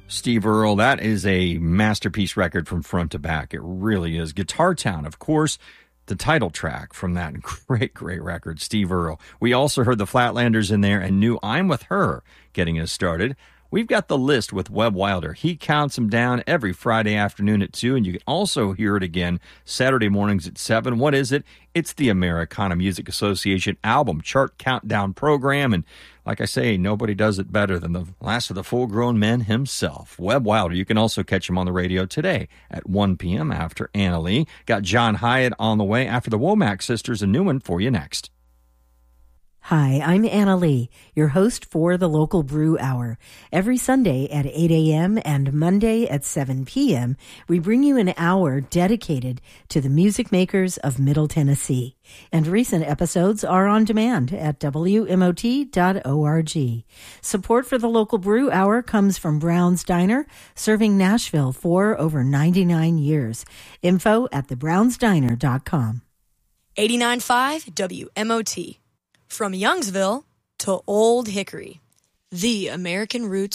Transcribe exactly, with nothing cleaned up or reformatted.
Steve Earle, that is a masterpiece record from front to back. It really is. Guitar Town, of course, the title track from that great, great record, Steve Earle. We also heard the Flatlanders in there and knew I'm With Her getting us started. We've got the list with Webb Wilder. He counts them down every Friday afternoon at two, and you can also hear it again Saturday mornings at seven. What is it? It's the Americana Music Association album chart countdown program, and like I say, nobody does it better than the last of the full-grown men himself, Webb Wilder. You can also catch him on the radio today at one p.m. after Anna Lee. Got John Hyatt on the way after the Womack Sisters, a new one for you next. Hi, I'm Anna Lee, your host for the Local Brew Hour. Every Sunday at eight a.m. and Monday at seven p.m., we bring you an hour dedicated to the music makers of Middle Tennessee. And recent episodes are on demand at W M O T dot org. Support for the Local Brew Hour comes from Brown's Diner, serving Nashville for over ninety-nine years. Info at the browns diner dot com. eighty-nine point five W M O T. From Youngsville to Old Hickory, the American Roots